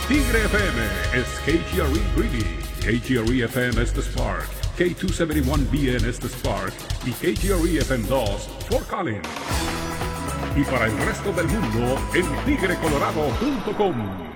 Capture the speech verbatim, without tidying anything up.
Tigre F M is K G R E Greeley, K G R E F M es The Spark, K doscientos setenta y uno B N es The Spark y K G R E F M dos Fort Collins. Y para el resto del mundo en tigre colorado punto com.